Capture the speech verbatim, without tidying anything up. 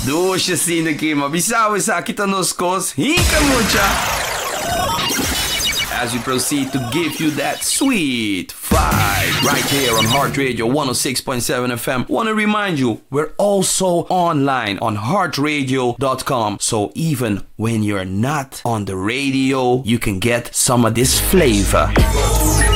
Duše sineki, ma bisau sa kita noskos, hinka mucha. As we proceed to give you that sweet vibe right here on Heart Radio one oh six point seven F M. Want to remind you, we're also online on heart radio dot com. So even when you're not on the radio, you can get some of this flavor.